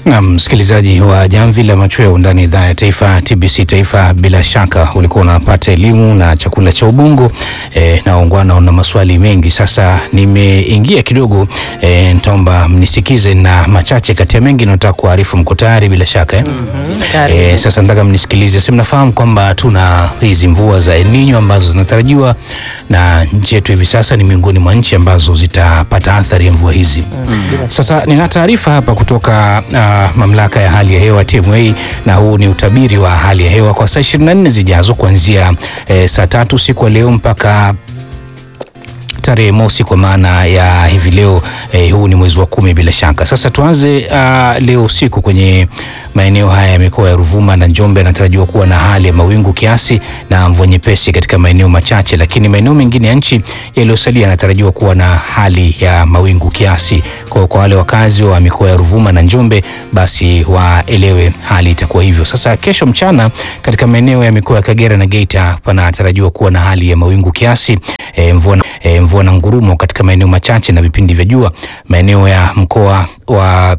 Na msikilizaji wa Jamvi la Machweo ndani ya idhaa ya taifa TBC Taifa, bila shaka ulikuwa unapata elimu na chakula cha ubongo na ungwana na maswali mengi. Sasa nimeingia kidogo, nitaomba mnisikize na machache kati ya mengi nataka kuarifu. Mko tayari? Bila shaka sasa nataka mnisikilize. Sasa mnafahamu kwamba tuna hizi mvua za El Nino ambazo zinatarajiwa, na nchi yetu hivi sasa ni miongoni mwa nchi ambazo zitapata athari ya mvua hizi. Sasa nina taarifa hapa kutoka mamlaka ya hali ya hewa TMA, na huu ni utabiri wa hali ya hewa kwa saa 24 zijazo kuanzia saa 3 usiku wa leo mpaka tarehe mosi kwa maana ya hivi leo. Huu ni mwezi wa 10 bila shaka. Sasa tuanze leo usiku kwenye maeneo haya ya mikoa ya Ruvuma na Njombe yanatarajiwa kuwa na hali ya mawingu kiasi na mvua nyepesi katika maeneo machache, lakini maeneo mengine ya nchi yaliyosalia yanatarajiwa kuwa na hali ya mawingu kiasi. Kwa wale wakazi wa mikoa ya Ruvuma na Njombe, basi waelewe hali itakuwa hivyo. Sasa kesho mchana katika maeneo ya mikoa ya Kagera na Geita panatarajiwa kuwa na hali ya mawingu kiasi, mvua na ngurumo katika maeneo machache na vipindi vya jua. Maeneo ya mkoa wa